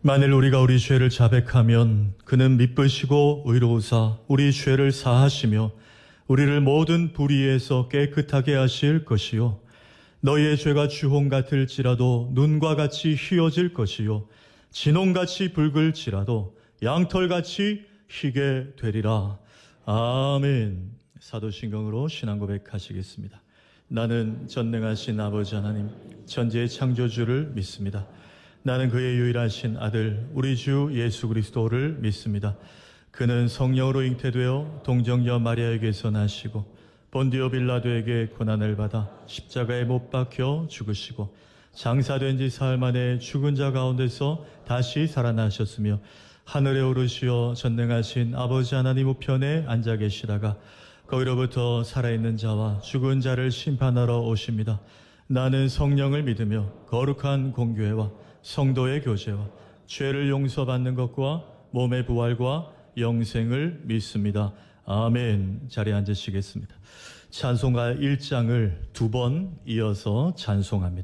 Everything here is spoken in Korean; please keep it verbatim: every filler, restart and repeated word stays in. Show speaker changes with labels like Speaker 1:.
Speaker 1: 만일 우리가 우리 죄를 자백하면 그는 미쁘시고 의로우사 우리 죄를 사하시며 우리를 모든 불의에서 깨끗하게 하실 것이요 너희의 죄가 주홍 같을지라도 눈과 같이 희어질 것이요 진홍같이 붉을지라도 양털같이 희게 되리라. 아멘. 사도신경으로 신앙 고백하시겠습니다. 나는 전능하신 아버지 하나님 천지의 창조주를 믿습니다. 나는 그의 유일하신 아들 우리 주 예수 그리스도를 믿습니다. 그는 성령으로 잉태되어 동정녀 마리아에게서 나시고 본디오 빌라도에게 고난을 받아 십자가에 못 박혀 죽으시고 장사된 지 사흘 만에 죽은 자 가운데서 다시 살아나셨으며 하늘에 오르시어 전능하신 아버지 하나님 우편에 앉아 계시다가 거기로부터 살아있는 자와 죽은 자를 심판하러 오십니다. 나는 성령을 믿으며 거룩한 공교회와 성도의 교제와 죄를 용서받는 것과 몸의 부활과 영생을 믿습니다. 아멘. 자리에 앉으시겠습니다. 찬송가 일 장을 두 번 이어서 찬송합니다.